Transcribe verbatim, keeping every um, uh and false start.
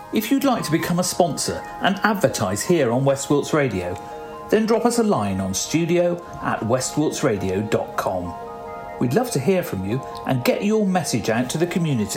If you'd like to become a sponsor and advertise here on West Wilts Radio, then drop us a line on studio at west wilts radio dot com. We'd love to hear from you and get your message out to the community.